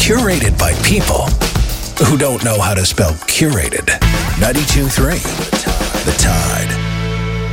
curated by people who don't know how to spell curated. 92.3 The Tide.